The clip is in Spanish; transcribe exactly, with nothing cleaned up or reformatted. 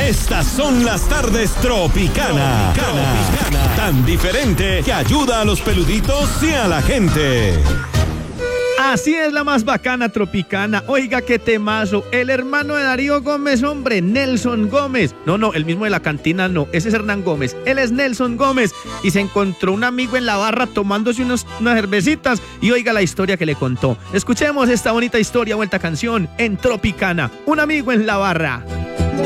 Estas son las tardes Tropicana. Tropicana. Tan diferente que ayuda a los peluditos y a la gente. Así es la más bacana Tropicana. Oiga, qué temazo. El hermano de Darío Gómez, hombre, Nelson Gómez. No, no, el mismo de la cantina no. Ese es Hernán Gómez. Él es Nelson Gómez. Y se encontró un amigo en la barra tomándose unos, unas cervecitas. Y oiga la historia que le contó. Escuchemos esta bonita historia, vuelta canción en Tropicana. Un amigo en la barra.